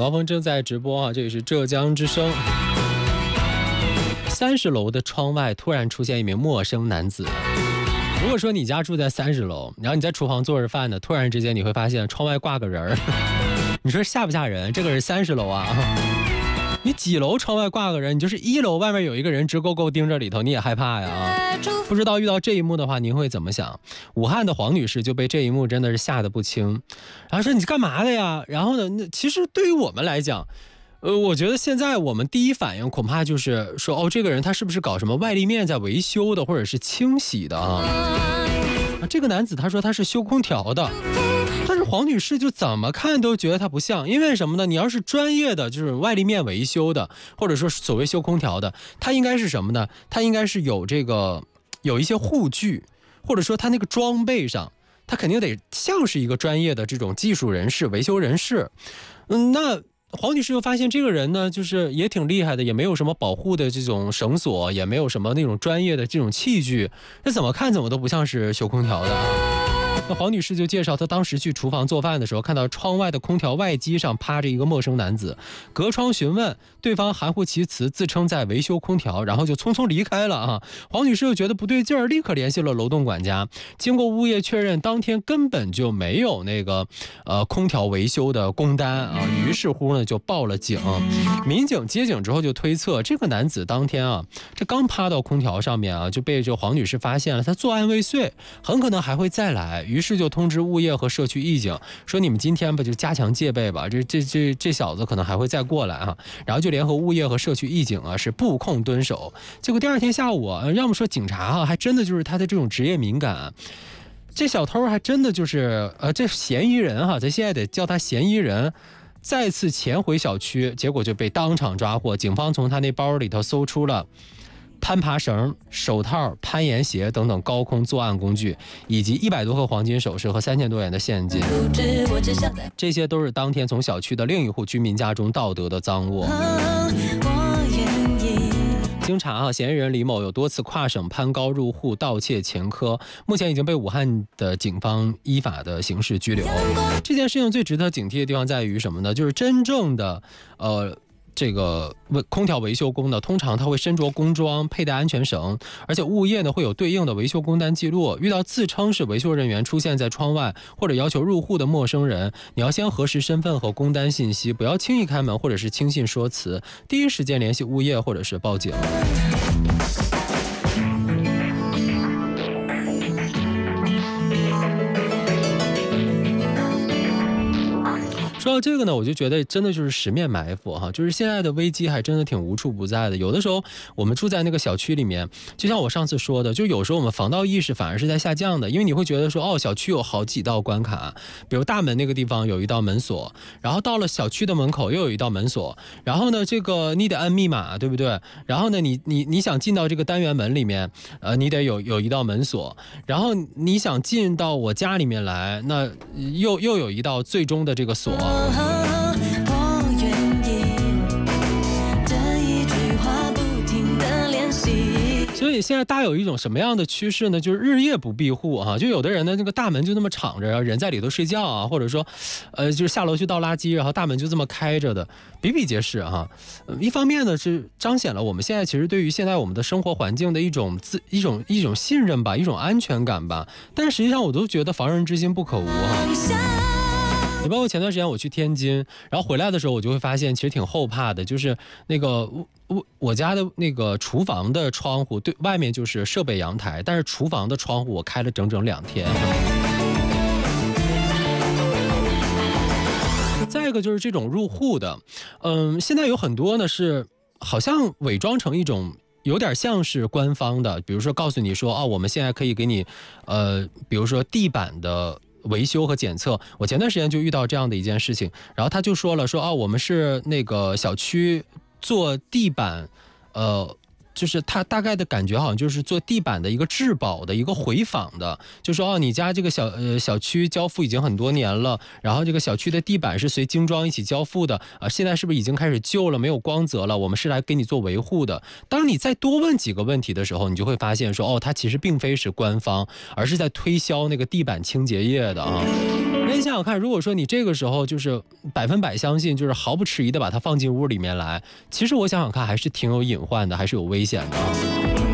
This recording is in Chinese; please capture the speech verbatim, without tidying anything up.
高峰正在直播啊，这里是浙江之声。三十楼的窗外突然出现一名陌生男子。如果说你家住在三十楼，然后你在厨房做着饭呢，突然之间你会发现窗外挂个人儿，你说吓不吓人？这个是三十楼啊，你几楼窗外挂个人，你就是一楼外面有一个人直勾勾盯着里头，你也害怕呀。不知道遇到这一幕的话您会怎么想？武汉的黄女士就被这一幕真的是吓得不轻，然后说你干嘛的呀？然后呢，那其实对于我们来讲，呃，我觉得现在我们第一反应恐怕就是说，哦，这个人他是不是搞什么外立面在维修的，或者是清洗的啊？啊，这个男子他说他是修空调的，但是黄女士就怎么看都觉得他不像，因为什么呢？你要是专业的就是外立面维修的，或者说所谓修空调的，他应该是什么呢？他应该是有这个有一些护具，或者说他那个装备上，他肯定得像是一个专业的这种技术人士、维修人士。嗯，那黄女士又发现这个人呢，就是也挺厉害的，也没有什么保护的这种绳索，也没有什么那种专业的这种器具，那怎么看怎么都不像是修空调的啊。那黄女士就介绍，她当时去厨房做饭的时候，看到窗外的空调外机上趴着一个陌生男子，隔窗询问，对方含糊其辞，自称在维修空调，然后就匆匆离开了啊。黄女士又觉得不对劲儿，立刻联系了楼栋管家，经过物业确认，当天根本就没有那个呃空调维修的工单啊，于是乎呢就报了警。民警接警之后就推测，这个男子当天啊，这刚趴到空调上面啊，就被这黄女士发现了，他作案未遂，很可能还会再来。于是就通知物业和社区义警，说你们今天吧就加强戒备吧，这这这这小子可能还会再过来啊。然后就联合物业和社区义警啊是布控蹲守。结果第二天下午啊，要么说警察啊，还真的就是他的这种职业敏感啊，这小偷还真的就是呃这嫌疑人哈、啊，咱现在得叫他嫌疑人。再次潜回小区，结果就被当场抓获。警方从他那包里头搜出了攀爬绳、手套、攀岩鞋等等高空作案工具，以及一百多颗黄金首饰和三千多元的现金。这些都是当天从小区的另一户居民家中盗得的赃物。经查啊，嫌疑人李某有多次跨省攀高入户盗窃前科，目前已经被武汉的警方依法的刑事拘留。这件事情最值得警惕的地方在于什么呢？就是真正的呃。这个空调维修工呢，通常他会身着工装，佩戴安全绳，而且物业呢会有对应的维修工单记录。遇到自称是维修人员出现在窗外或者要求入户的陌生人，你要先核实身份和工单信息，不要轻易开门或者是轻信说辞，第一时间联系物业或者是报警。说到这个呢，我就觉得真的就是十面埋伏哈，就是现在的危机还真的挺无处不在的。有的时候我们住在那个小区里面，就像我上次说的，就有时候我们防盗意识反而是在下降的，因为你会觉得说，哦，小区有好几道关卡，比如大门那个地方有一道门锁，然后到了小区的门口又有一道门锁，然后呢，这个你得按密码，对不对？然后呢，你你你想进到这个单元门里面，呃，你得有有一道门锁，然后你想进到我家里面来，那又又有一道最终的这个锁。所以现在大家有一种什么样的趋势呢？就是日夜不闭户哈、啊，就有的人呢，这个大门就那么敞着，人在里头睡觉啊，或者说，呃，就是下楼去倒垃圾，然后大门就这么开着的，比比皆是哈、啊。一方面呢是彰显了我们现在其实对于现在我们的生活环境的一种自一种一种信任吧，一种安全感吧。但是实际上我都觉得防人之心不可无哈、啊。你包括前段时间我去天津，然后回来的时候我就会发现其实挺后怕的，就是那个我我家的那个厨房的窗户对外面就是设备阳台，但是厨房的窗户我开了整整两天。再一个就是这种入户的，嗯，现在有很多呢是好像伪装成一种有点像是官方的，比如说告诉你说，哦，我们现在可以给你，呃，比如说地板的维修和检测。我前段时间就遇到这样的一件事情，然后他就说了说啊，我们是那个小区做地板，呃。就是他大概的感觉好像就是做地板的一个质保的一个回访的，就说哦，你家这个小呃小区交付已经很多年了，然后这个小区的地板是随精装一起交付的啊，现在是不是已经开始旧了，没有光泽了？我们是来给你做维护的。当你再多问几个问题的时候，你就会发现说哦，它其实并非是官方，而是在推销那个地板清洁液的啊。 那你想想看，如果说你这个时候就是百分百相信，就是毫不迟疑的把它放进屋里面来，其实我想想看，还是挺有隐患的，还是有危险的。